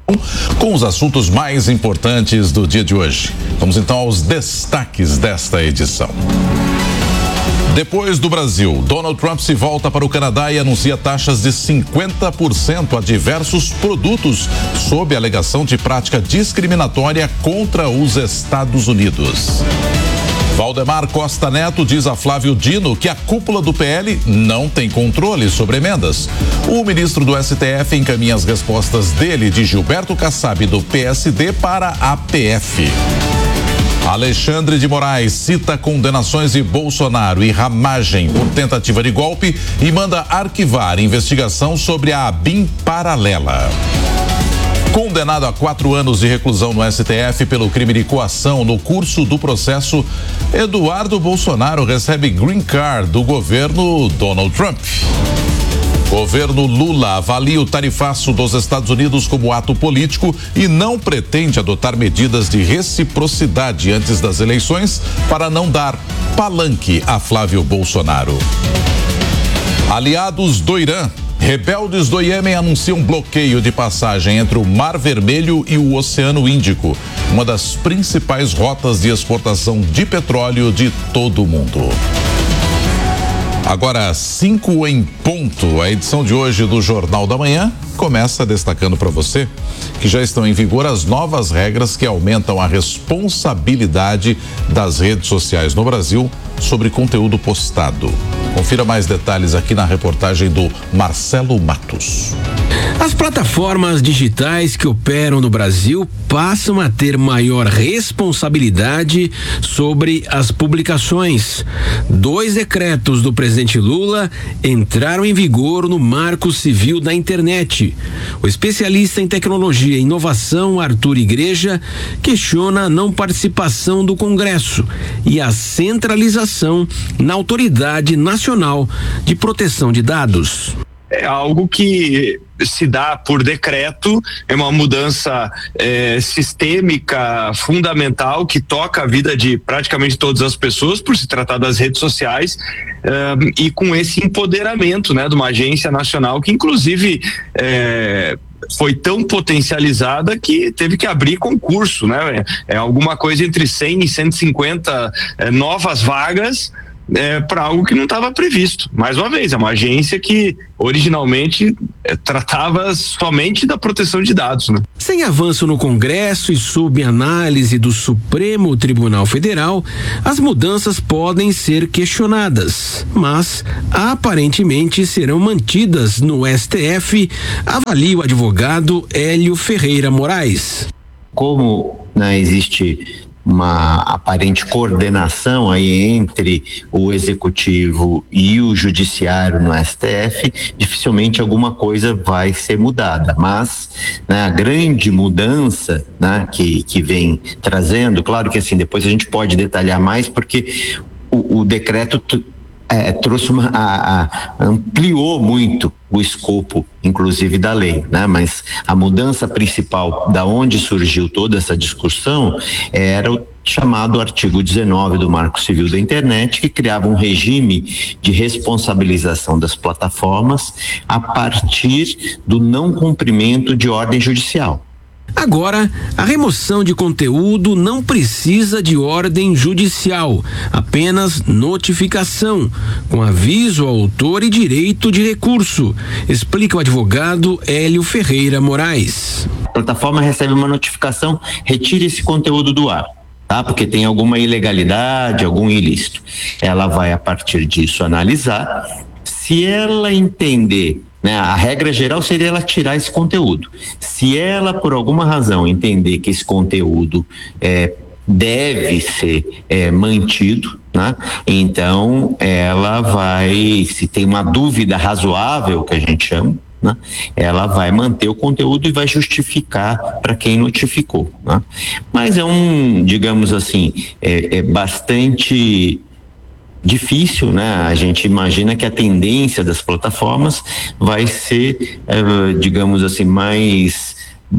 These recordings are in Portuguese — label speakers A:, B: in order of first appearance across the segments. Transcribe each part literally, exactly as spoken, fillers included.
A: com os assuntos mais importantes do dia de hoje. Vamos então aos destaques desta edição. Depois do Brasil, Donald Trump se volta para o Canadá e anuncia taxas de cinquenta por cento a diversos produtos, sob a alegação de prática discriminatória contra os Estados Unidos. Valdemar Costa Neto diz a Flávio Dino que a cúpula do P L não tem controle sobre emendas. O ministro do S T F encaminha as respostas dele, de Gilberto Kassab, do P S D, para a P F. Alexandre de Moraes cita condenações de Bolsonaro e Ramagem por tentativa de golpe e manda arquivar investigação sobre a ABIN paralela. Condenado a quatro anos de reclusão no S T F pelo crime de coação no curso do processo, Eduardo Bolsonaro recebe green card do governo Donald Trump. Governo Lula avalia o tarifaço dos Estados Unidos como ato político e não pretende adotar medidas de reciprocidade antes das eleições para não dar palanque a Flávio Bolsonaro. Aliados do Irã. Rebeldes do Iêmen anunciam bloqueio de passagem entre o Mar Vermelho e o Oceano Índico, uma das principais rotas de exportação de petróleo de todo o mundo. Agora, cinco em ponto. A edição de hoje do Jornal da Manhã começa destacando para você que já estão em vigor as novas regras que aumentam a responsabilidade das redes sociais no Brasil sobre conteúdo postado. Confira mais detalhes aqui na reportagem do Marcelo Matos.
B: As plataformas digitais que operam no Brasil passam a ter maior responsabilidade sobre as publicações. Dois decretos do presidente Lula entraram em vigor no Marco Civil da Internet. O especialista em tecnologia e inovação, Arthur Igreja, questiona a não participação do Congresso e a centralização na Autoridade Nacional de Proteção de Dados.
C: É algo que se dá por decreto, é uma mudança é, sistêmica, fundamental, que toca a vida de praticamente todas as pessoas, por se tratar das redes sociais, um, e com esse empoderamento, né, de uma agência nacional que inclusive é, foi tão potencializada que teve que abrir concurso, né? É, é alguma coisa entre cem e cento e cinquenta é, novas vagas, É, para algo que não estava previsto. Mais uma vez, é uma agência que originalmente é, tratava somente da proteção de dados, né?
B: Sem avanço no Congresso e sob análise do Supremo Tribunal Federal, as mudanças podem ser questionadas, mas aparentemente serão mantidas no S T F, avalia o advogado Hélio Ferreira Moraes.
D: Como, né, existe uma aparente coordenação aí entre o executivo e o judiciário no S T F, dificilmente alguma coisa vai ser mudada, mas, né, a grande mudança, né, que, que vem trazendo, claro que assim, depois a gente pode detalhar mais, porque o, o decreto t- É, trouxe uma, a, a, ampliou muito o escopo, inclusive, da lei, né? Mas a mudança principal, da onde surgiu toda essa discussão, era o chamado artigo dezenove do Marco Civil da Internet, que criava um regime de responsabilização das plataformas a partir do não cumprimento de ordem judicial.
B: Agora, a remoção de conteúdo não precisa de ordem judicial, apenas notificação, com aviso ao autor e direito de recurso, explica o advogado Hélio Ferreira Moraes.
D: A plataforma recebe uma notificação, retire esse conteúdo do ar, tá? Porque tem alguma ilegalidade, algum ilícito. Ela vai, a partir disso, analisar. Se ela entender, né, a regra geral seria ela tirar esse conteúdo. Se ela, por alguma razão, entender que esse conteúdo é, deve ser é, mantido, né, então ela vai, se tem uma dúvida razoável, que a gente chama, né, ela vai manter o conteúdo e vai justificar para quem notificou, né? Mas é um, digamos assim, é, é bastante difícil, né? A gente imagina que a tendência das plataformas vai ser, eh, digamos assim, mais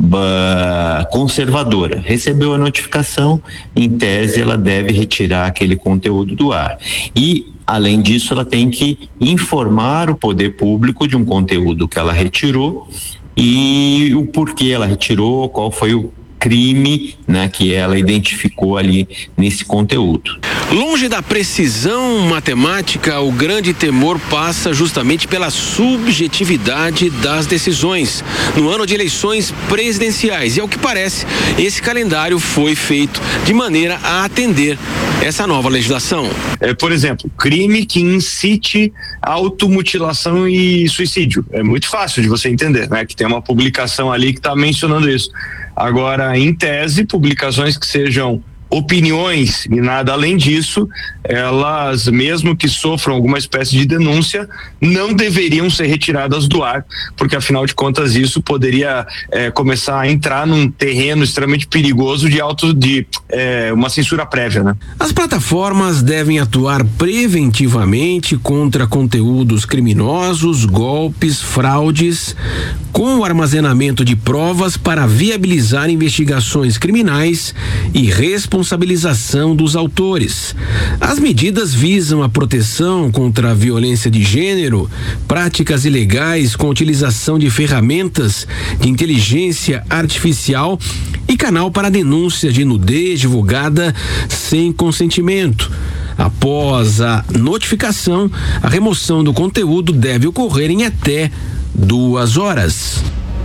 D: bah, conservadora. Recebeu a notificação, em tese ela deve retirar aquele conteúdo do ar. E, além disso, ela tem que informar o poder público de um conteúdo que ela retirou e o porquê ela retirou, qual foi o crime, né, que ela identificou ali nesse conteúdo.
B: Longe da precisão matemática, o grande temor passa justamente pela subjetividade das decisões no ano de eleições presidenciais. E ao que parece, esse calendário foi feito de maneira a atender essa nova legislação.
C: É, por exemplo, crime que incite automutilação e suicídio. É muito fácil de você entender, né? Que tem uma publicação ali que está mencionando isso. Agora, em tese, publicações que sejam opiniões e nada além disso, elas, mesmo que sofram alguma espécie de denúncia, não deveriam ser retiradas do ar, porque afinal de contas isso poderia é, começar a entrar num terreno extremamente perigoso de auto de é, uma censura prévia, né?
B: As plataformas devem atuar preventivamente contra conteúdos criminosos, golpes, fraudes, com o armazenamento de provas para viabilizar investigações criminais e responsabilização responsabilização dos autores. As medidas visam a proteção contra a violência de gênero, práticas ilegais com utilização de ferramentas de inteligência artificial e canal para denúncia de nudez divulgada sem consentimento. Após a notificação, a remoção do conteúdo deve ocorrer em até duas horas.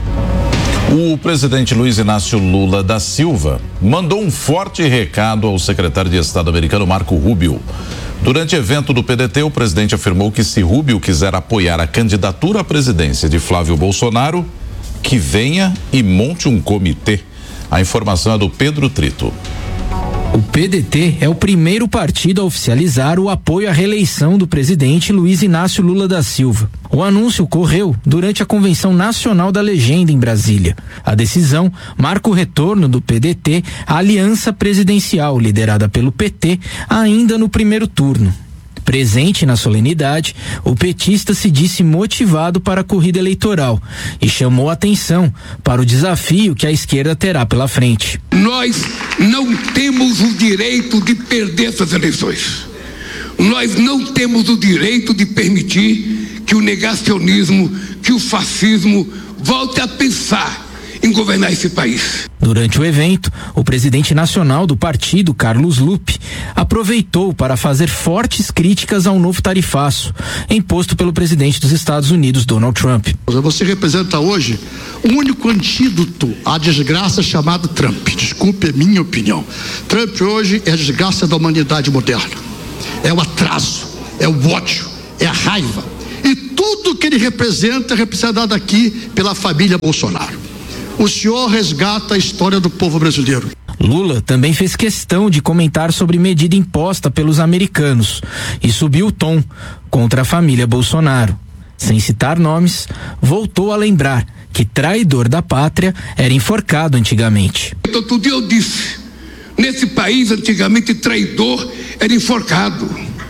A: O presidente Luiz Inácio Lula da Silva mandou um forte recado ao secretário de Estado americano Marco Rubio. Durante evento do P D T, o presidente afirmou que se Rubio quiser apoiar a candidatura à presidência de Flávio Bolsonaro, que venha e monte um comitê. A informação é do Pedro Trito.
E: O P D T é o primeiro partido a oficializar o apoio à reeleição do presidente Luiz Inácio Lula da Silva. O anúncio ocorreu durante a Convenção Nacional da Legenda em Brasília. A decisão marca o retorno do P D T à aliança presidencial liderada pelo P T ainda no primeiro turno. Presente na solenidade, o petista se disse motivado para a corrida eleitoral e chamou atenção para o desafio que a esquerda terá pela frente.
F: Nós não temos o direito de perder essas eleições. Nós não temos o direito de permitir que o negacionismo, que o fascismo volte a pensar em governar esse país.
E: Durante o evento, o presidente nacional do partido, Carlos Lupe, aproveitou para fazer fortes críticas ao novo tarifaço imposto pelo presidente dos Estados Unidos, Donald Trump.
G: Você representa hoje o único antídoto à desgraça chamada Trump. Desculpe a minha opinião. Trump hoje é a desgraça da humanidade moderna. É o atraso, é o ódio, é a raiva. E tudo que ele representa é representado aqui pela família Bolsonaro. O senhor resgata a história do povo brasileiro.
E: Lula também fez questão de comentar sobre medida imposta pelos americanos e subiu o tom contra a família Bolsonaro. Sem citar nomes, voltou a lembrar que traidor da pátria era enforcado antigamente.
F: Outro dia eu disse, nesse país antigamente traidor era enforcado.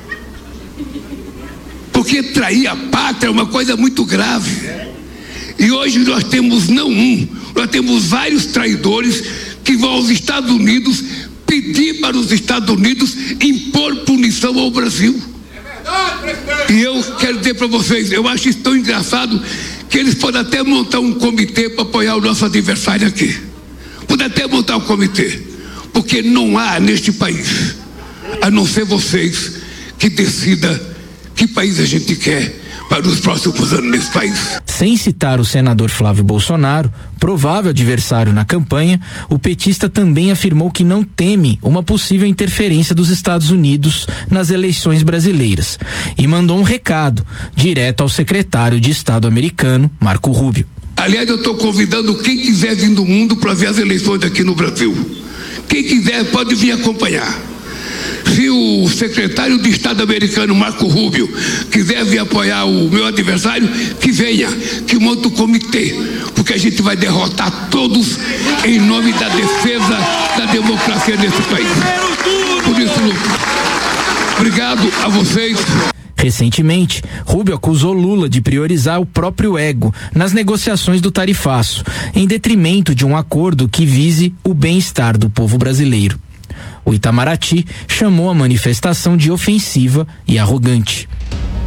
F: Porque trair a pátria é uma coisa muito grave. E hoje nós temos não um, nós temos vários traidores que vão aos Estados Unidos pedir para os Estados Unidos impor punição ao Brasil. E eu quero dizer para vocês, eu acho isso tão engraçado que eles podem até montar um comitê para apoiar o nosso adversário aqui. Podem até montar um comitê, porque não há neste país, a não ser vocês, que decida que país a gente quer para os próximos anos nesse país.
E: Sem citar o senador Flávio Bolsonaro, provável adversário na campanha, o petista também afirmou que não teme uma possível interferência dos Estados Unidos nas eleições brasileiras e mandou um recado direto ao secretário de Estado americano, Marco Rubio.
F: Aliás, eu estou convidando quem quiser vir do mundo para ver as eleições aqui no Brasil. Quem quiser pode vir acompanhar. Se o secretário de Estado americano, Marco Rubio, quiser vir apoiar o meu adversário, que venha, que monte o comitê, porque a gente vai derrotar todos em nome da defesa da democracia nesse país. Por isso, obrigado a vocês.
E: Recentemente, Rubio acusou Lula de priorizar o próprio ego nas negociações do tarifaço, em detrimento de um acordo que vise o bem-estar do povo brasileiro. O Itamaraty chamou a manifestação de ofensiva e arrogante.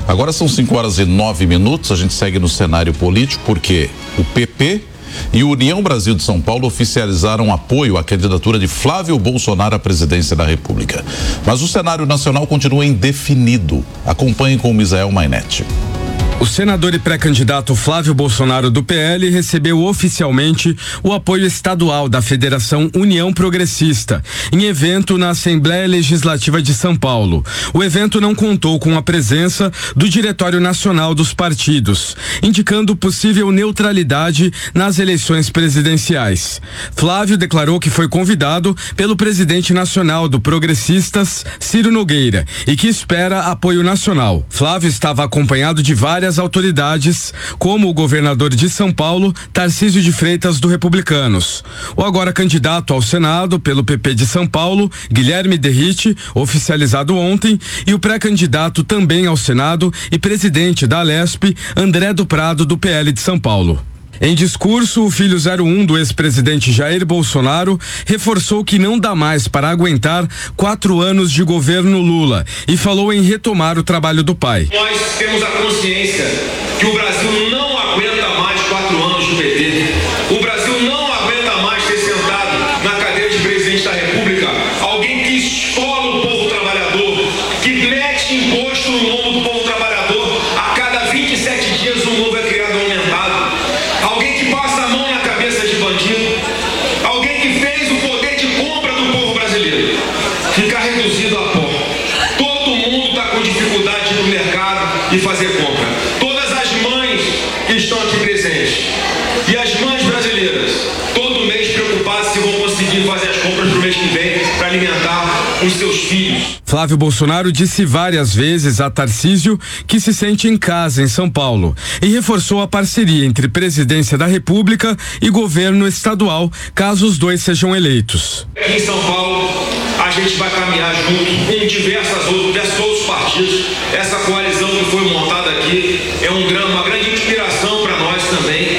A: Agora são cinco horas e nove minutos, a gente segue no cenário político porque o P P e o União Brasil de São Paulo oficializaram apoio à candidatura de Flávio Bolsonaro à presidência da República. Mas o cenário nacional continua indefinido. Acompanhe com o Misael Mainetti.
H: O senador e pré-candidato Flávio Bolsonaro do P L recebeu oficialmente o apoio estadual da Federação União Progressista em evento na Assembleia Legislativa de São Paulo. O evento não contou com a presença do Diretório Nacional dos Partidos, indicando possível neutralidade nas eleições presidenciais. Flávio declarou que foi convidado pelo presidente nacional do Progressistas, Ciro Nogueira, e que espera apoio nacional. Flávio estava acompanhado de várias autoridades, como o governador de São Paulo, Tarcísio de Freitas, do Republicanos. O agora candidato ao Senado pelo P P de São Paulo, Guilherme Derrite, oficializado ontem, e o pré-candidato também ao Senado e presidente da Alesp, André do Prado, do P L de São Paulo. Em discurso, o filho zero um do ex-presidente Jair Bolsonaro reforçou que não dá mais para aguentar quatro anos de governo Lula e falou em retomar o trabalho do pai.
I: Nós temos a consciência que o Brasil não aguenta mais quatro anos de P T. O Brasil não aguenta mais ser sentado na cadeira de presidente da República alguém que esfola o povo trabalhador, que mete imposto no lombo do povo trabalhador. A cada vinte e sete dias um novo é criado aumentado. Alguém que passa a mão na cabeça de bandido, alguém que fez o poder de compra do povo brasileiro ficar reduzido a pó. Todo mundo está com dificuldade no mercado de fazer compra. Todas as mães que estão aqui presentes e as mães brasileiras, todo mês preocupadas se vão conseguir fazer as compras para o mês que vem para alimentar os seus filhos.
H: Flávio Bolsonaro disse várias vezes a Tarcísio que se sente em casa em São Paulo e reforçou a parceria entre Presidência da República e governo estadual, caso os dois sejam eleitos.
I: Aqui em São Paulo, a gente vai caminhar junto com diversas outros, diversos outros partidos. Essa coalizão que foi montada aqui é um grande, uma grande inspiração para nós também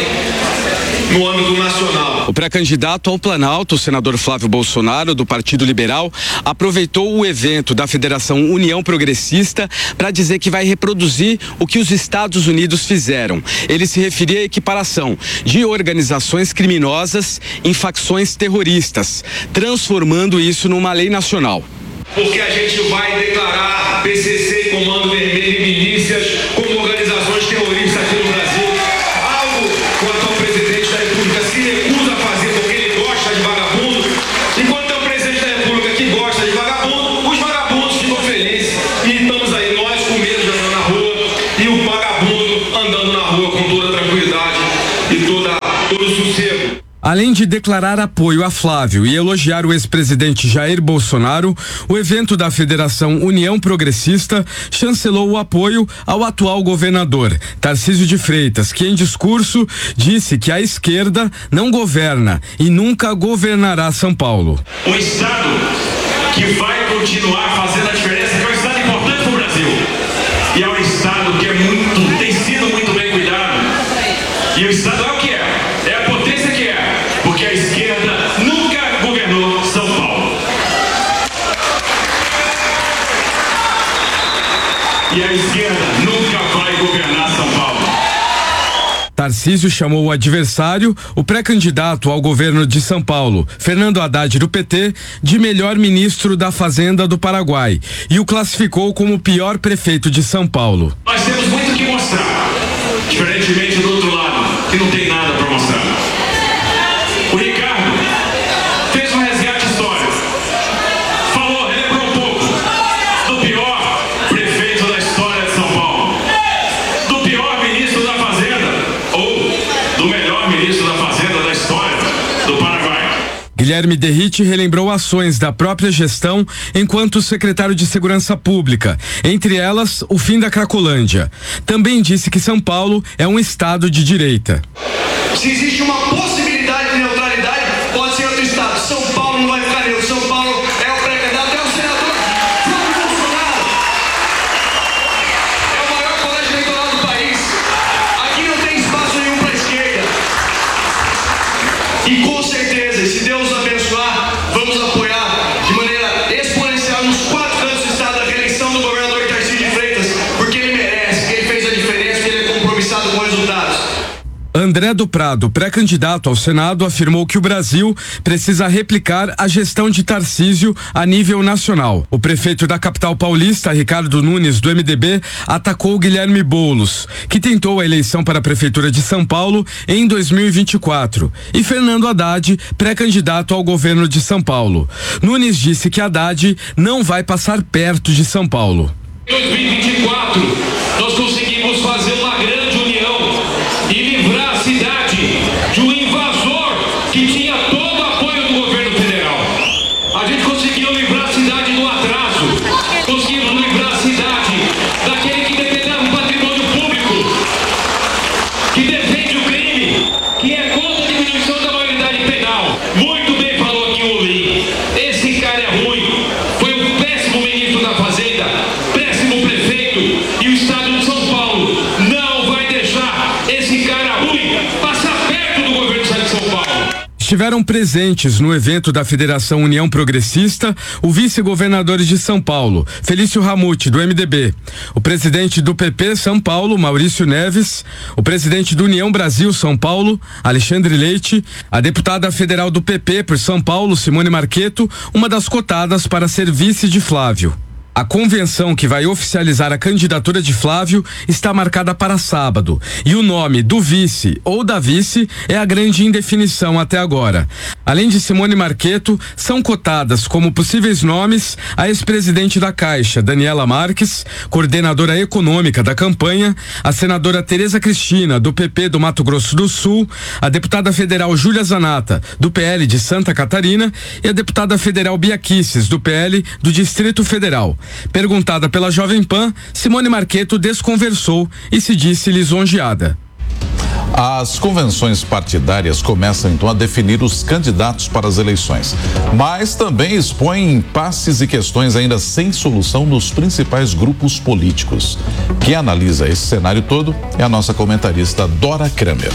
I: no âmbito nacional.
H: O pré-candidato ao Planalto, o senador Flávio Bolsonaro, do Partido Liberal, aproveitou o evento da Federação União Progressista para dizer que vai reproduzir o que os Estados Unidos fizeram. Ele se referia à equiparação de organizações criminosas em facções terroristas, transformando isso numa lei nacional.
I: Porque a gente vai declarar P C C, Comando Vermelho e milícias como organizações terroristas aqui no Brasil. Algo que o atual presidente da República se recusa a fazer porque ele gosta de vagabundo. Enquanto é o presidente da República que gosta de vagabundo, os vagabundos ficam felizes. E estamos aí, nós com medo de andar na rua e o vagabundo andando na rua com toda tranquilidade e toda, todo sossego.
H: Além de declarar apoio a Flávio e elogiar o ex-presidente Jair Bolsonaro, o evento da Federação União Progressista chancelou o apoio ao atual governador, Tarcísio de Freitas, que em discurso disse que a esquerda não governa e nunca governará São Paulo.
I: O estado que vai continuar fazendo a diferença, que é um estado importante para o Brasil, e é um estado que é muito, tem sido muito bem cuidado, e o estado é o que é, é a potência que é. Porque a esquerda nunca governou São Paulo. E a esquerda nunca vai governar São Paulo.
H: Tarcísio chamou o adversário, o pré-candidato ao governo de São Paulo, Fernando Haddad, do P T, de melhor ministro da Fazenda do Paraguai e o classificou como o pior prefeito de São Paulo.
I: Nós temos muito que mostrar, diferentemente do outro lado, que não tem nada para mostrar. O Ricardo fez um resgate histórico. Falou, relembrou um pouco do pior prefeito da história de São Paulo, do pior ministro da Fazenda ou do melhor ministro da Fazenda da história do Paraguai.
H: Guilherme Derrite relembrou ações da própria gestão enquanto secretário de Segurança Pública, entre elas o fim da Cracolândia. Também disse que São Paulo é um estado de direita.
I: Se existe uma possibilidade de neutralidade, pode ser outro estado. São Paulo não vai ficar neutro. São Paulo é o pré-candidato, é o senador Flávio Bolsonaro. É o maior colégio eleitoral do país. Aqui não tem espaço nenhum para a esquerda. E com certeza, se Deus abençoar, vamos apoiar de maneira exponencial nos quatro cantos do estado a reeleição do governador Tarcísio de Freitas, porque ele merece.
H: André do Prado, pré-candidato ao Senado, afirmou que o Brasil precisa replicar a gestão de Tarcísio a nível nacional. O prefeito da capital paulista, Ricardo Nunes, do M D B, atacou Guilherme Boulos, que tentou a eleição para a prefeitura de São Paulo em dois mil e vinte e quatro, e Fernando Haddad, pré-candidato ao governo de São Paulo. Nunes disse que Haddad não vai passar perto de São Paulo.
I: Em dois mil e vinte e quatro, nós conseguimos fazer uma grande união e livrar a cidade de um invasor que tinha todo o apoio do governo federal. A gente conseguiu livrar a cidade do atraso, conseguimos livrar a cidade daquele que defendava o patrimônio público, que defende o crime, que é contra a diminuição da maioridade penal. Muito bem falou aqui o Lim. Esse cara é ruim, foi um péssimo ministro da Fazenda, péssimo prefeito, e o estado de São Paulo não vai deixar esse cara ruim passar perto do governo do estado de São Paulo.
H: Estiveram presentes no evento da Federação União Progressista o vice-governador de São Paulo, Felício Ramute, do M D B, o presidente do P P São Paulo, Maurício Neves, o presidente do União Brasil São Paulo, Alexandre Leite, a deputada federal do P P por São Paulo, Simone Marqueto, uma das cotadas para ser vice de Flávio. A convenção que vai oficializar a candidatura de Flávio está marcada para sábado, e o nome do vice ou da vice é a grande indefinição até agora. Além de Simone Marqueto, são cotadas como possíveis nomes a ex-presidente da Caixa, Daniela Marques, coordenadora econômica da campanha, a senadora Tereza Cristina, do P P do Mato Grosso do Sul, a deputada federal Júlia Zanata, do P L de Santa Catarina, e a deputada federal Bia Kicis, do P L do Distrito Federal. Perguntada pela Jovem Pan, Simone Marqueto desconversou e se disse lisonjeada.
A: As convenções partidárias começam então a definir os candidatos para as eleições, mas também expõem impasses e questões ainda sem solução nos principais grupos políticos. Quem analisa esse cenário todo é a nossa comentarista Dora Kramer.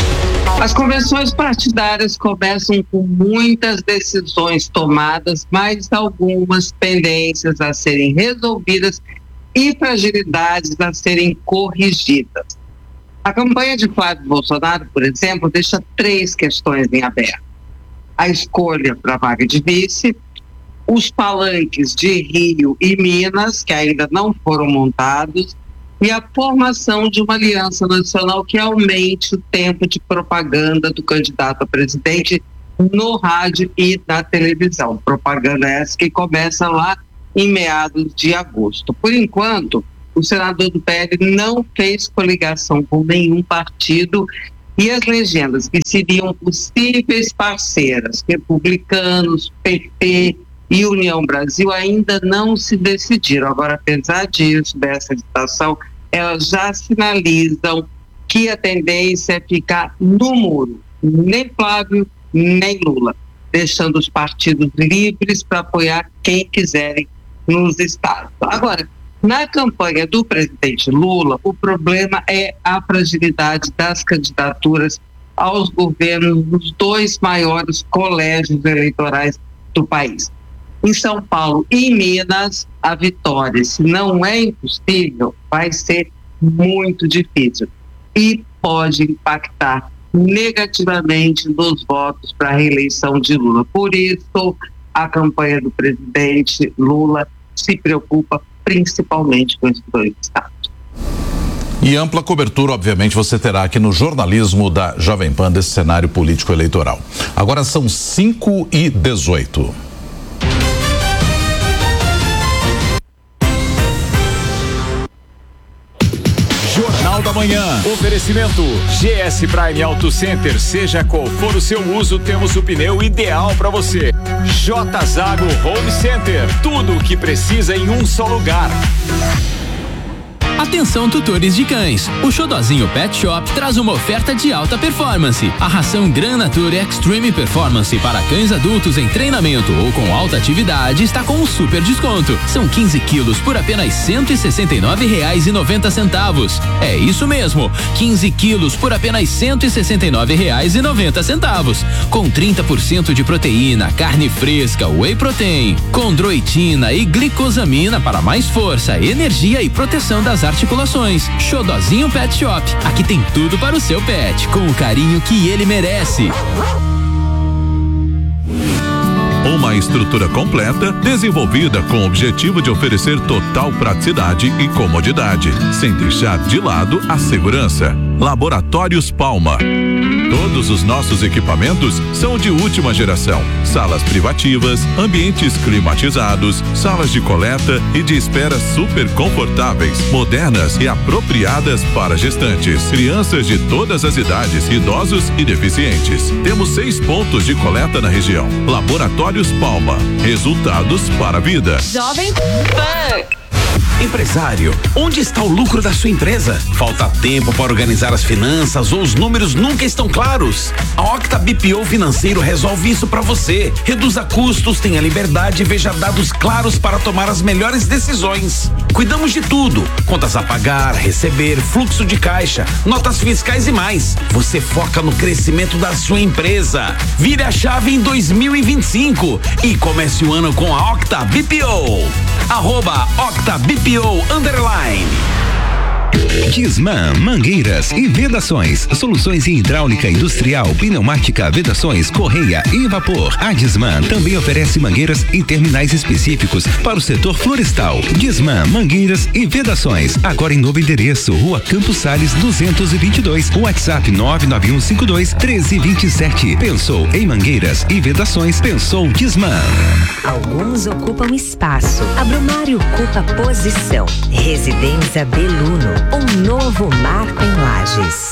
J: As convenções partidárias começam com muitas decisões tomadas, mas algumas pendências a serem resolvidas e fragilidades a serem corrigidas. A campanha de Flávio Bolsonaro, por exemplo, deixa três questões em aberto: a escolha para a vaga de vice, os palanques de Rio e Minas, que ainda não foram montados, e a formação de uma aliança nacional que aumente o tempo de propaganda do candidato a presidente no rádio e na televisão. Propaganda essa que começa lá em meados de agosto. Por enquanto, o senador do P L não fez coligação com nenhum partido e as legendas que seriam possíveis parceiras, Republicanos, P P e União Brasil, ainda não se decidiram. Agora, apesar disso, dessa agitação, elas já sinalizam que a tendência é ficar no muro, nem Flávio, nem Lula, deixando os partidos livres para apoiar quem quiserem nos estados. Agora, na campanha do presidente Lula, o problema é a fragilidade das candidaturas aos governos dos dois maiores colégios eleitorais do país. Em São Paulo e em Minas, a vitória, se não é impossível, vai ser muito difícil e pode impactar negativamente nos votos para a reeleição de Lula. Por isso, a campanha do presidente Lula se preocupa principalmente com esses dois estados.
A: E ampla cobertura, obviamente, você terá aqui no jornalismo da Jovem Pan desse cenário político eleitoral. Agora são cinco e dezoito.
K: Jornal da Manhã. Oferecimento G S Prime Auto Center. Seja qual for o seu uso, temos o pneu ideal para você. J Zago Home Center. Tudo o que precisa em um só lugar.
L: Atenção, tutores de cães. O Xodozinho Pet Shop traz uma oferta de alta performance. A ração Gran Nature Extreme Performance para cães adultos em treinamento ou com alta atividade está com um super desconto. São quinze quilos por apenas cento e sessenta e nove reais e noventa centavos. É isso mesmo, quinze quilos por apenas cento e sessenta e nove reais e noventa centavos. Com trinta por cento de proteína, carne fresca, whey protein, condroitina e glicosamina para mais força, energia e proteção das articulações. Xodozinho Pet Shop. Aqui tem tudo para o seu pet, com o carinho que ele merece.
M: Uma estrutura completa, desenvolvida com o objetivo de oferecer total praticidade e comodidade, sem deixar de lado a segurança. Laboratórios Palma. Todos os nossos equipamentos são de última geração. Salas privativas, ambientes climatizados, salas de coleta e de espera super confortáveis, modernas e apropriadas para gestantes, crianças de todas as idades, idosos e deficientes. Temos seis pontos de coleta na região. Laboratórios Palma. Resultados para a vida.
N: Jovem Pan. Empresário, onde está o lucro da sua empresa? Falta tempo para organizar as finanças ou os números nunca estão claros? A Octa B P O Financeiro resolve isso para você. Reduza custos, tenha liberdade e veja dados claros para tomar as melhores decisões. Cuidamos de tudo: contas a pagar, receber, fluxo de caixa, notas fiscais e mais. Você foca no crescimento da sua empresa. Vire a chave em dois mil e vinte e cinco e comece o ano com a Octa B P O. Arroba Octa B P O Underline.
O: Disman, mangueiras e vedações, soluções em hidráulica industrial, pneumática, vedações, correia e vapor. A Disman também oferece mangueiras em terminais específicos para o setor florestal. Disman, mangueiras e vedações, agora em novo endereço, Rua Campos Sales duzentos e vinte e dois, WhatsApp nove nove um cinco dois um três dois sete. Pensou em mangueiras e vedações, pensou Disman.
P: Alguns ocupam espaço, a Brumário ocupa posição. Residência Beluno, um novo marco em Lages.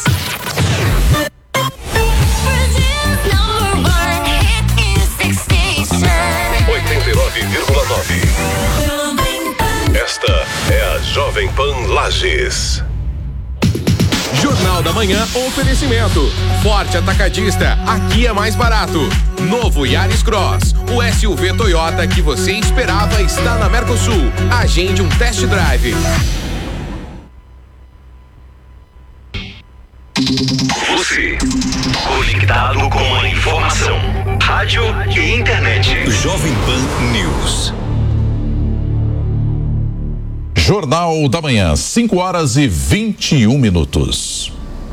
Q: oitenta e nove vírgula nove. Esta é a Jovem Pan Lages.
R: Jornal da Manhã, oferecimento. Forte Atacadista, aqui é mais barato. Novo Yaris Cross, o S U V Toyota que você esperava está na Mercosul. Agende um test drive.
Q: Você, conectado com a informação. Rádio e internet. Jovem Pan News.
A: Jornal da Manhã, cinco horas e vinte e um minutos.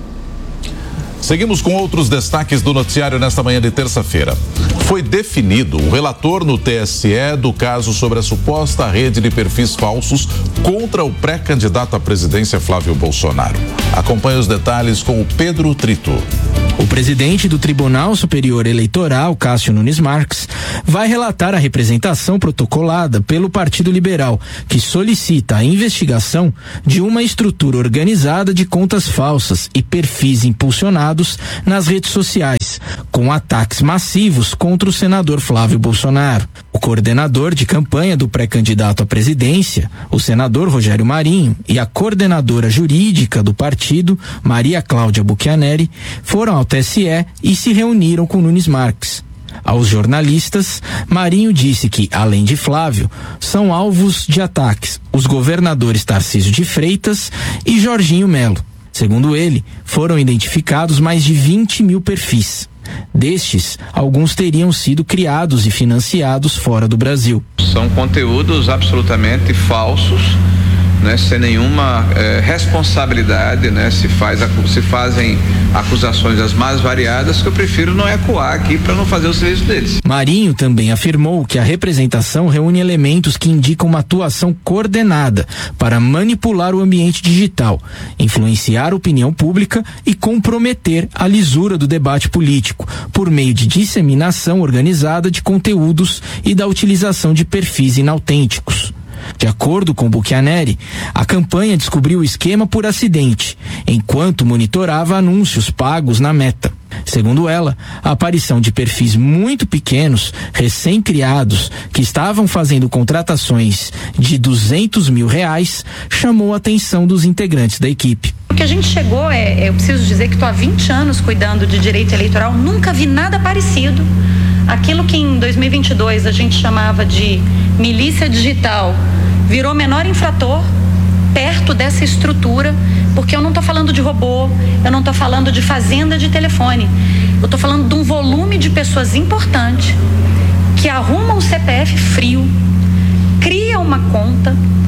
A: Seguimos com outros destaques do noticiário nesta manhã de terça-feira. Foi definido o relator no T S E do caso sobre a suposta rede de perfis falsos contra o pré-candidato à presidência Flávio Bolsonaro. Acompanhe os detalhes com o Pedro Trito.
E: O presidente do Tribunal Superior Eleitoral, Cássio Nunes Marques, vai relatar a representação protocolada pelo Partido Liberal, que solicita a investigação de uma estrutura organizada de contas falsas e perfis impulsionados nas redes sociais, com ataques massivos contra o senador Flávio Bolsonaro. O coordenador de campanha do pré-candidato à presidência, o senador Rogério Marinho, e a coordenadora jurídica do partido, Maria Cláudia Buchianeri, foram ao T S E e se reuniram com Nunes Marques. Aos jornalistas, Marinho disse que, além de Flávio, são alvos de ataques os governadores Tarcísio de Freitas e Jorginho Melo. Segundo ele, foram identificados mais de vinte mil perfis. Destes, alguns teriam sido criados e financiados fora do Brasil.
S: São conteúdos absolutamente falsos, né, sem nenhuma eh, responsabilidade, né, se, faz, se fazem acusações as mais variadas que eu prefiro não ecoar aqui para não fazer o serviço deles.
E: Marinho também afirmou que a representação reúne elementos que indicam uma atuação coordenada para manipular o ambiente digital, influenciar a opinião pública e comprometer a lisura do debate político por meio de disseminação organizada de conteúdos e da utilização de perfis inautênticos. De acordo com Buchianeri, a campanha descobriu o esquema por acidente, enquanto monitorava anúncios pagos na Meta. Segundo ela, a aparição de perfis muito pequenos, recém-criados, que estavam fazendo contratações de duzentos mil reais, chamou a atenção dos integrantes da equipe.
T: O que a gente chegou é, eu preciso dizer que estou há vinte anos cuidando de direito eleitoral, nunca vi nada parecido. Aquilo que em dois mil e vinte e dois a gente chamava de milícia digital virou menor infrator perto dessa estrutura, porque eu não estou falando de robô, eu não estou falando de fazenda de telefone, eu estou falando de um volume de pessoas importante que arrumam um C P F frio, cria uma conta,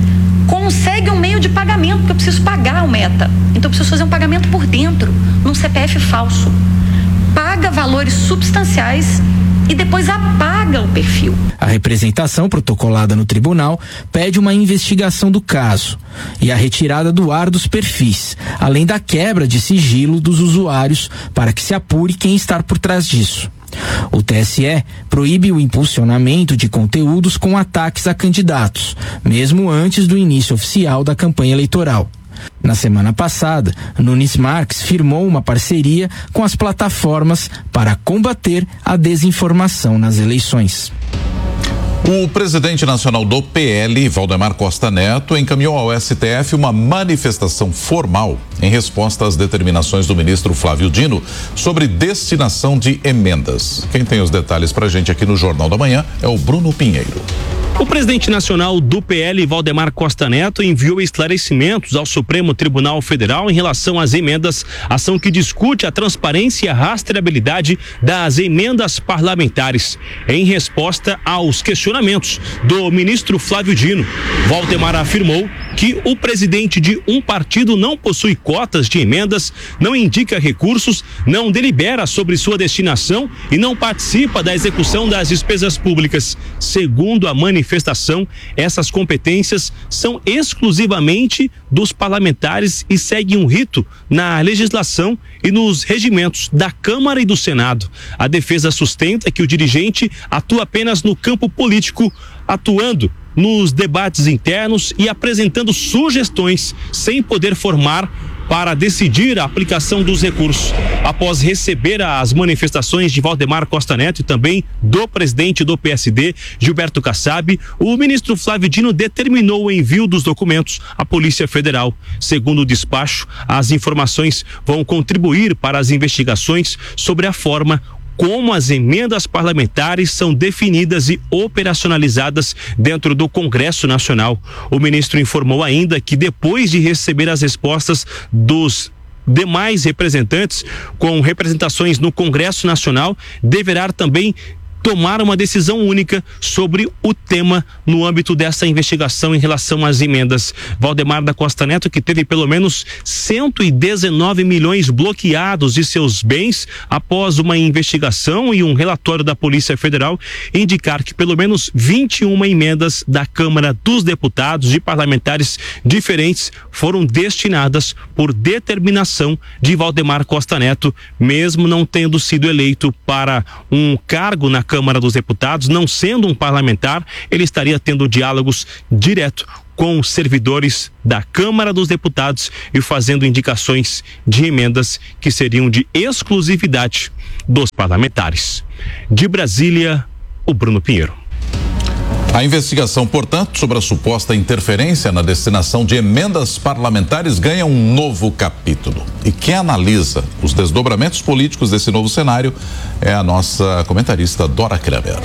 T: consegue um meio de pagamento, porque eu preciso pagar o Meta. Então eu preciso fazer um pagamento por dentro, num C P F falso. Paga valores substanciais e depois apaga o perfil.
E: A representação protocolada no tribunal pede uma investigação do caso e a retirada do ar dos perfis, além da quebra de sigilo dos usuários para que se apure quem está por trás disso. O T S E proíbe o impulsionamento de conteúdos com ataques a candidatos, mesmo antes do início oficial da campanha eleitoral. Na semana passada, Nunes Marques firmou uma parceria com as plataformas para combater a desinformação nas eleições.
A: O presidente nacional do P L, Valdemar Costa Neto, encaminhou ao S T F uma manifestação formal em resposta às determinações do ministro Flávio Dino sobre destinação de emendas. Quem tem os detalhes pra gente aqui no Jornal da Manhã é o Bruno Pinheiro.
U: O presidente nacional do P L, Valdemar Costa Neto, enviou esclarecimentos ao Supremo Tribunal Federal em relação às emendas, ação que discute a transparência e a rastreabilidade das emendas parlamentares. Em resposta aos questionamentos do ministro Flávio Dino, Valdemar afirmou que o presidente de um partido não possui cotas de emendas, não indica recursos, não delibera sobre sua destinação e não participa da execução das despesas públicas. Segundo a manifestação, manifestação, essas competências são exclusivamente dos parlamentares e seguem um rito na legislação e nos regimentos da Câmara e do Senado. A defesa sustenta que o dirigente atua apenas no campo político, atuando nos debates internos e apresentando sugestões sem poder formar para decidir a aplicação dos recursos. Após receber as manifestações de Valdemar Costa Neto e também do presidente do P S D, Gilberto Kassab, o ministro Flávio Dino determinou o envio dos documentos à Polícia Federal. Segundo o despacho, as informações vão contribuir para as investigações sobre a forma como as emendas parlamentares são definidas e operacionalizadas dentro do Congresso Nacional. O ministro informou ainda que depois de receber as respostas dos demais representantes com representações no Congresso Nacional, deverá também tomar uma decisão única sobre o tema no âmbito dessa investigação em relação às emendas. Valdemar da Costa Neto, que teve pelo menos cento e dezenove milhões bloqueados de seus bens após uma investigação e um relatório da Polícia Federal indicar que pelo menos vinte e uma emendas da Câmara dos Deputados de parlamentares diferentes foram destinadas por determinação de Valdemar Costa Neto, mesmo não tendo sido eleito para um cargo na Câmara dos Deputados, não sendo um parlamentar, ele estaria tendo diálogos direto com os servidores da Câmara dos Deputados e fazendo indicações de emendas que seriam de exclusividade dos parlamentares. De Brasília, o Bruno Pinheiro.
A: A investigação, portanto, sobre a suposta interferência na destinação de emendas parlamentares ganha um novo capítulo. E quem analisa os desdobramentos políticos desse novo cenário é a nossa comentarista Dora Kramer.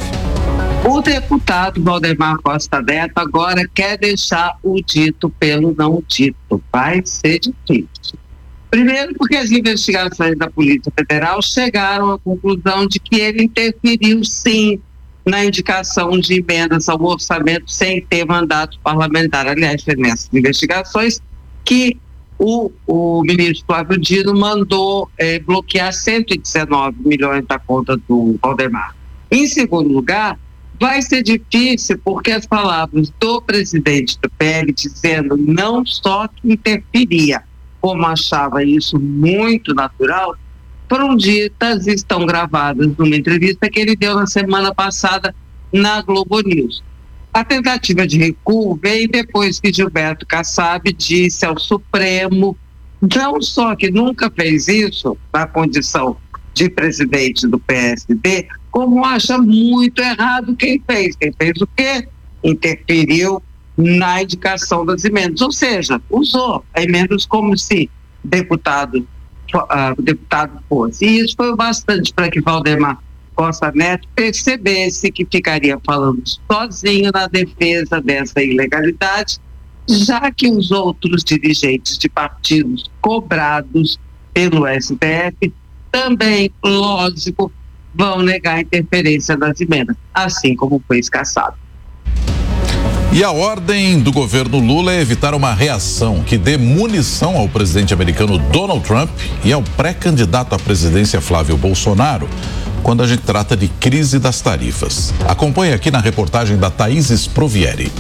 J: O deputado Valdemar Costa Neto agora quer deixar o dito pelo não dito. Vai ser difícil. Primeiro, porque as investigações da Polícia Federal chegaram à conclusão de que ele interferiu, sim, na indicação de emendas ao orçamento sem ter mandato parlamentar. Aliás, foi nessas investigações que o, o ministro Flávio Dino mandou eh, bloquear cento e dezenove milhões da conta do Valdemar. Em segundo lugar, vai ser difícil porque as palavras do presidente do P L dizendo não só que interferia, como achava isso muito natural, foram ditas e estão gravadas numa entrevista que ele deu na semana passada na Globo News. A tentativa de recuo veio depois que Gilberto Kassab disse ao Supremo, não só que nunca fez isso na condição de presidente do P S D, como acha muito errado quem fez. Quem fez o quê? Interferiu na indicação das emendas, ou seja, usou emendas como se deputado Uh, deputado fosse. E isso foi o bastante para que Valdemar Costa Neto percebesse que ficaria falando sozinho na defesa dessa ilegalidade, já que os outros dirigentes de partidos cobrados pelo S T F também, lógico, vão negar a interferência das emendas, assim como foi escassado.
A: E a ordem do governo Lula é evitar uma reação que dê munição ao presidente americano Donald Trump e ao pré-candidato à presidência Flávio Bolsonaro, quando a gente trata de crise das tarifas. Acompanhe aqui na reportagem da Thaís Sprovieri.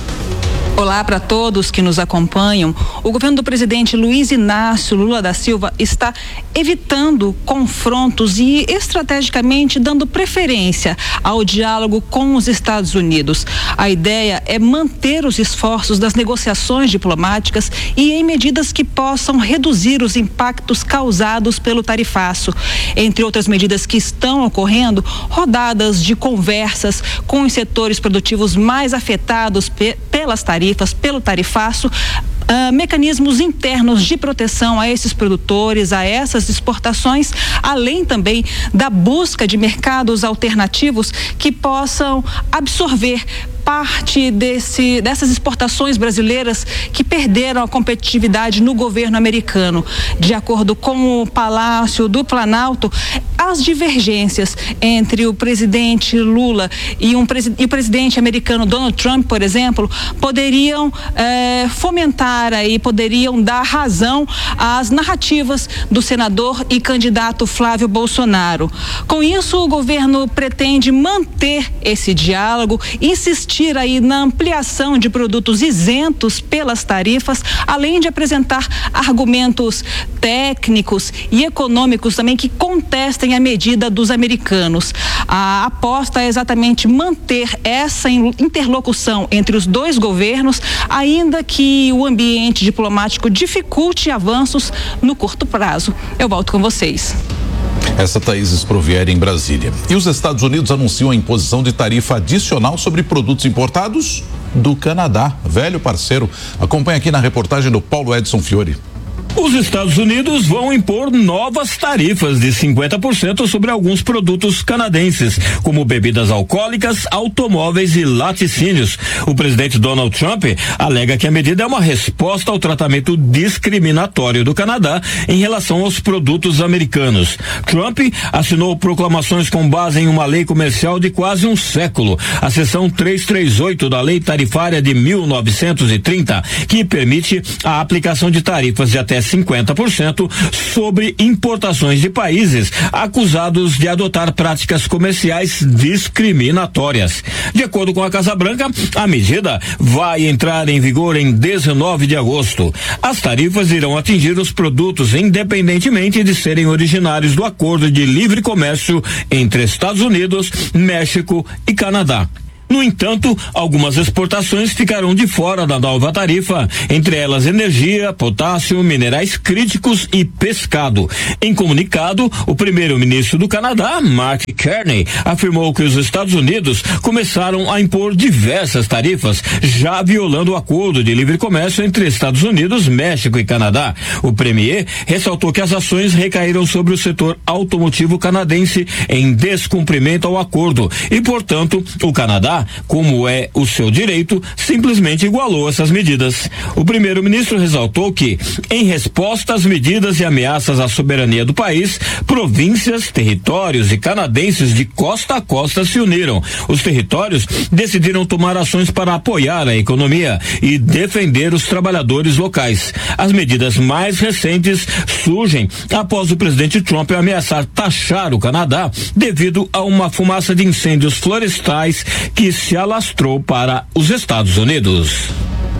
D: Olá para todos que nos acompanham. O governo do presidente Luiz Inácio Lula da Silva está evitando confrontos e estrategicamente dando preferência ao diálogo com os Estados Unidos. A ideia é manter os esforços das negociações diplomáticas e em medidas que possam reduzir os impactos causados pelo tarifaço. Entre outras medidas que estão ocorrendo, rodadas de conversas com os setores produtivos mais afetados pe- pelas tarifas pelo tarifaço, uh, mecanismos internos de proteção a esses produtores, a essas exportações, além também da busca de mercados alternativos que possam absorver parte desse, dessas exportações brasileiras que perderam a competitividade no governo americano. De acordo com o Palácio do Planalto, as divergências entre o presidente Lula e, um, e o presidente americano Donald Trump, por exemplo, poderiam eh, fomentar aí, poderiam dar razão às narrativas do senador e candidato Flávio Bolsonaro. Com isso, o governo pretende manter esse diálogo, insistir aí na ampliação de produtos isentos pelas tarifas, além de apresentar argumentos técnicos e econômicos também que contestem a medida dos americanos. A aposta é exatamente manter essa interlocução entre os dois governos, ainda que o ambiente diplomático dificulte avanços no curto prazo. Eu volto com vocês.
A: Essa Thaís Sprovieri em Brasília. E os Estados Unidos anunciam a imposição de tarifa adicional sobre produtos importados do Canadá, velho parceiro. Acompanhe aqui na reportagem do Paulo Edson Fiore.
V: Os Estados Unidos vão impor novas tarifas de cinquenta por cento sobre alguns produtos canadenses, como bebidas alcoólicas, automóveis e laticínios. O presidente Donald Trump alega que a medida é uma resposta ao tratamento discriminatório do Canadá em relação aos produtos americanos. Trump assinou proclamações com base em uma lei comercial de quase um século, a seção trezentos e trinta e oito da Lei Tarifária de mil novecentos e trinta, que permite a aplicação de tarifas de até cinquenta por cento sobre importações de países acusados de adotar práticas comerciais discriminatórias. De acordo com a Casa Branca, a medida vai entrar em vigor em dezenove de agosto. As tarifas irão atingir os produtos independentemente de serem originários do Acordo de Livre Comércio entre Estados Unidos, México e Canadá. No entanto, algumas exportações ficarão de fora da nova tarifa, entre elas energia, potássio, minerais críticos e pescado. Em comunicado, o primeiro-ministro do Canadá, Mark Carney, afirmou que os Estados Unidos começaram a impor diversas tarifas, já violando o acordo de livre comércio entre Estados Unidos, México e Canadá. O premier ressaltou que as ações recaíram sobre o setor automotivo canadense em descumprimento ao acordo e, portanto, o Canadá, como é o seu direito, simplesmente igualou essas medidas. O primeiro-ministro ressaltou que, em resposta às medidas e ameaças à soberania do país, províncias, territórios e canadenses de costa a costa se uniram. Os territórios decidiram tomar ações para apoiar a economia e defender os trabalhadores locais. As medidas mais recentes surgem após o presidente Trump ameaçar taxar o Canadá devido a uma fumaça de incêndios florestais que se alastrou para os Estados Unidos.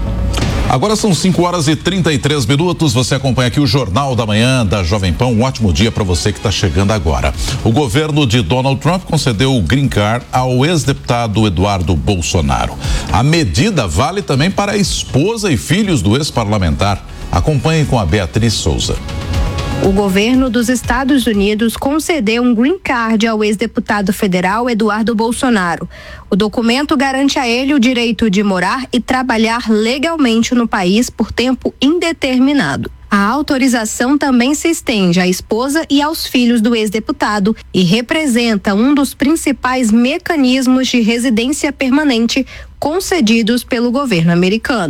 A: Agora são cinco horas e trinta e três minutos. Você acompanha aqui o Jornal da Manhã da Jovem Pan. Um ótimo dia para você que está chegando agora. O governo de Donald Trump concedeu o Green Card ao ex-deputado Eduardo Bolsonaro. A medida vale também para a esposa e filhos do ex-parlamentar. Acompanhem com a Beatriz Souza.
W: O governo dos Estados Unidos concedeu um green card ao ex-deputado federal Eduardo Bolsonaro. O documento garante a ele o direito de morar e trabalhar legalmente no país por tempo indeterminado. A autorização também se estende à esposa e aos filhos do ex-deputado e representa um dos principais mecanismos de residência permanente concedidos pelo governo americano.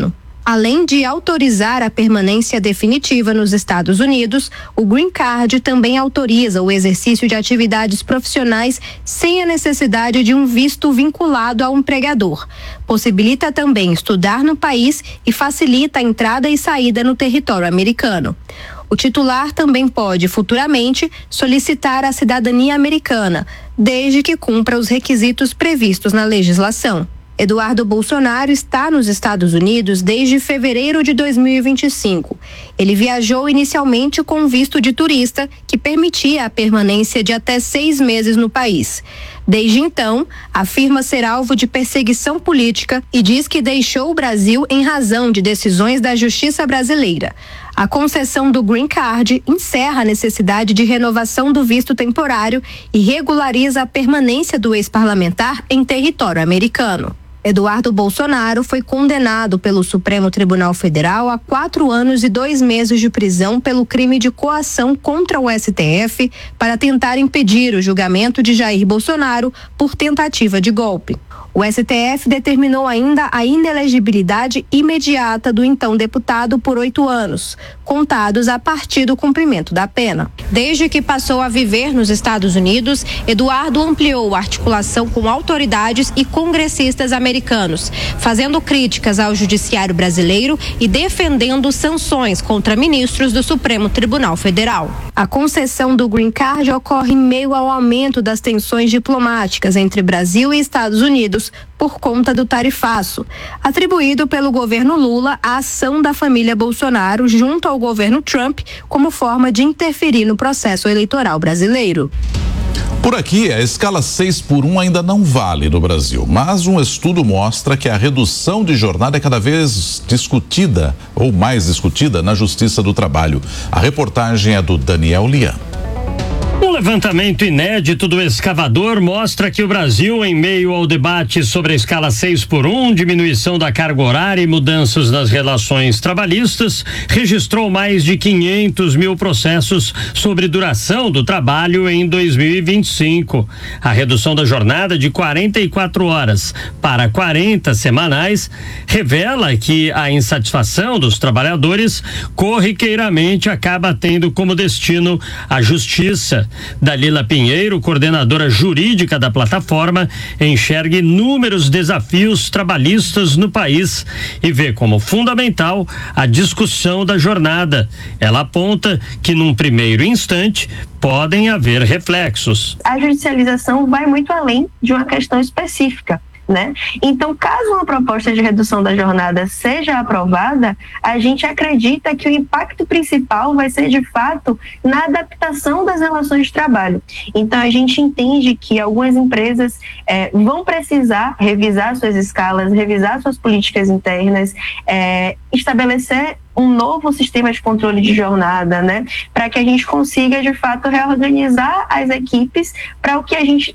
W: Além de autorizar a permanência definitiva nos Estados Unidos, o Green Card também autoriza o exercício de atividades profissionais sem a necessidade de um visto vinculado ao empregador. Possibilita também estudar no país e facilita a entrada e saída no território americano. O titular também pode, futuramente, solicitar a cidadania americana, desde que cumpra os requisitos previstos na legislação. Eduardo Bolsonaro está nos Estados Unidos desde fevereiro de dois mil e vinte e cinco. Ele viajou inicialmente com visto de turista, que permitia a permanência de até seis meses no país. Desde então, afirma ser alvo de perseguição política e diz que deixou o Brasil em razão de decisões da Justiça brasileira. A concessão do Green Card encerra a necessidade de renovação do visto temporário e regulariza a permanência do ex-parlamentar em território americano. Eduardo Bolsonaro foi condenado pelo Supremo Tribunal Federal a quatro anos e dois meses de prisão pelo crime de coação contra o S T F para tentar impedir o julgamento de Jair Bolsonaro por tentativa de golpe. O S T F determinou ainda a inelegibilidade imediata do então deputado por oito anos, contados a partir do cumprimento da pena. Desde que passou a viver nos Estados Unidos, Eduardo ampliou a articulação com autoridades e congressistas americanos, fazendo críticas ao judiciário brasileiro e defendendo sanções contra ministros do Supremo Tribunal Federal. A concessão do Green Card ocorre em meio ao aumento das tensões diplomáticas entre Brasil e Estados Unidos por conta do tarifaço, atribuído pelo governo Lula à ação da família Bolsonaro junto ao governo Trump como forma de interferir no processo eleitoral brasileiro.
A: Por aqui, a escala seis por um ainda não vale no Brasil, mas um estudo mostra que a redução de jornada é cada vez discutida ou mais discutida na Justiça do Trabalho. A reportagem é do Daniel Lian.
B: Um levantamento inédito do Escavador mostra que o Brasil, em meio ao debate sobre a escala seis por um, diminuição da carga horária e mudanças nas relações trabalhistas, registrou mais de quinhentos mil processos sobre duração do trabalho em dois mil e vinte e cinco. A redução da jornada de quarenta e quatro horas para quarenta semanais revela que a insatisfação dos trabalhadores corriqueiramente acaba tendo como destino a justiça. Dalila Pinheiro, coordenadora jurídica da plataforma, enxerga inúmeros desafios trabalhistas no país e vê como fundamental a discussão da jornada. Ela aponta que, num primeiro instante, podem haver reflexos.
C: A judicialização vai muito além de uma questão específica, né? Então, caso uma proposta de redução da jornada seja aprovada, a gente acredita que o impacto principal vai ser, de fato, na adaptação das relações de trabalho. Então, a gente entende que algumas empresas eh, vão precisar revisar suas escalas, revisar suas políticas internas, eh, estabelecer um novo sistema de controle de jornada, né, para que a gente consiga, de fato, reorganizar as equipes para o que a gente